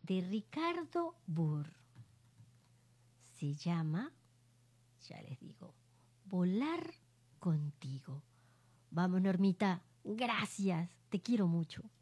de Ricardo Burr. Se llama, ya les digo, Volar contigo. Vamos, Normita, gracias, te quiero mucho.